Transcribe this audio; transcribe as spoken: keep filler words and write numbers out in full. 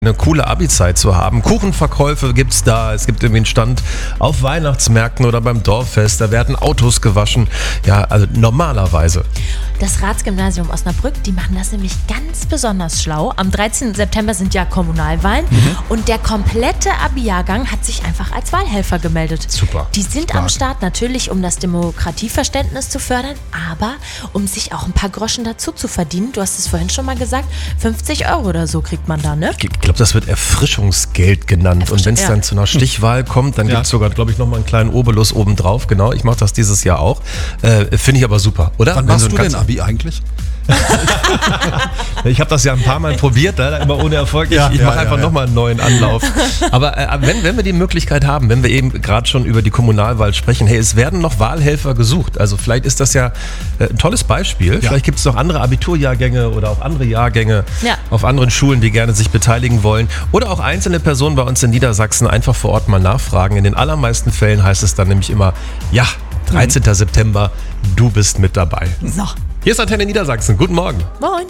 eine coole Abi-Zeit zu haben. Kuchenverkäufe gibt's da, es gibt irgendwie einen Stand auf Weihnachtsmärkten oder beim Dorffest, da werden Autos gewaschen. Ja, also normalerweise. Das Ratsgymnasium Osnabrück, die machen das nämlich ganz besonders schlau. Am dreizehnten September sind ja Kommunalwahlen mhm. und der komplette Abi-Jahrgang hat sich einfach als Wahlhelfer gemeldet. Super. Die sind Stark. am Start natürlich, um das Demokratieverständnis zu fördern, aber um sich auch ein paar Groschen dazu zu verdienen. Du hast es vorhin schon mal gesagt, fünfzig Euro oder so kriegt man da, ne? Ich glaube, das wird Erfrischungsgeld genannt. Erfrischung, und wenn es ja. dann zu einer Stichwahl kommt, dann Ja. gibt es sogar, glaube ich, nochmal einen kleinen Obolus obendrauf. Genau, ich mache das dieses Jahr auch. Äh, Finde ich aber super, oder? Wann Wenn machst so du ein denn Kanzler- Abi eigentlich? Ich habe das ja ein paar Mal probiert, leider immer ohne Erfolg. Ich, Ja, ich ja, mache ja, einfach ja. nochmal einen neuen Anlauf. Aber äh, wenn, wenn wir die Möglichkeit haben, wenn wir eben gerade schon über die Kommunalwahl sprechen, hey, es werden noch Wahlhelfer gesucht. Also vielleicht ist das ja äh, ein tolles Beispiel. Ja. Vielleicht gibt es noch andere Abiturjahrgänge oder auch andere Jahrgänge Ja. auf anderen Schulen, die gerne sich beteiligen wollen. Oder auch einzelne Personen bei uns in Niedersachsen einfach vor Ort mal nachfragen. In den allermeisten Fällen heißt es dann nämlich immer, ja, dreizehnten September, du bist mit dabei. So, Hier ist Antenne Niedersachsen. Guten Morgen. moin.